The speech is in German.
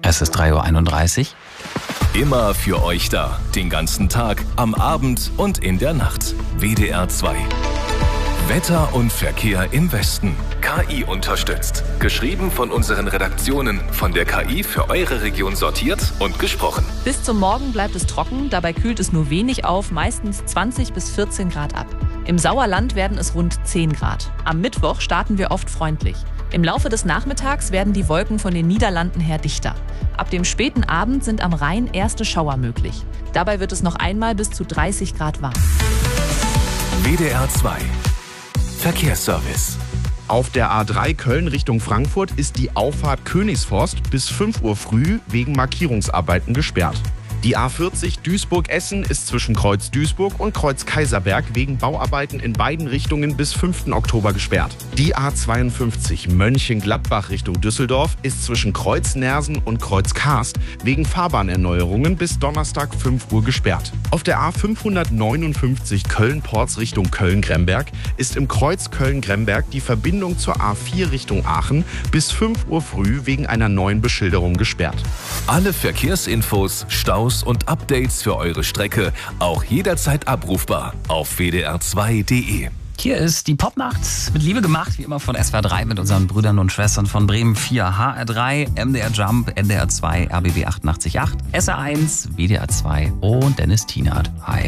Es ist 3:31 Uhr. Immer für euch da. Den ganzen Tag, am Abend und in der Nacht. WDR 2. Wetter und Verkehr im Westen. KI unterstützt. Geschrieben von unseren Redaktionen. Von der KI für eure Region sortiert und gesprochen. Bis zum Morgen bleibt es trocken, dabei kühlt es nur wenig auf, meistens 20 bis 14 Grad ab. Im Sauerland werden es rund 10 Grad. Am Mittwoch starten wir oft freundlich. Im Laufe des Nachmittags werden die Wolken von den Niederlanden her dichter. Ab dem späten Abend sind am Rhein erste Schauer möglich. Dabei wird es noch einmal bis zu 30 Grad warm. WDR 2. Verkehrsservice. Auf der A3 Köln Richtung Frankfurt ist die Auffahrt Königsforst bis 5 Uhr früh wegen Markierungsarbeiten gesperrt. Die A40 Duisburg-Essen ist zwischen Kreuz Duisburg und Kreuz Kaiserberg wegen Bauarbeiten in beiden Richtungen bis 5. Oktober gesperrt. Die A52 Mönchengladbach Richtung Düsseldorf ist zwischen Kreuz Nersen und Kreuz Karst wegen Fahrbahnerneuerungen bis Donnerstag 5 Uhr gesperrt. Auf der A559 Köln-Porz Richtung Köln-Gremberg ist im Kreuz Köln-Gremberg die Verbindung zur A4 Richtung Aachen bis 5 Uhr früh wegen einer neuen Beschilderung gesperrt. Alle Verkehrsinfos, Staus und Updates für eure Strecke auch jederzeit abrufbar auf wdr2.de. Hier ist die Popnacht mit Liebe gemacht, wie immer von SWR 3 mit unseren Brüdern und Schwestern von Bremen 4, HR3, MDR Jump, NDR 2, RBB 88.8, SR1, WDR 2 und Dennis Tienert. Hi.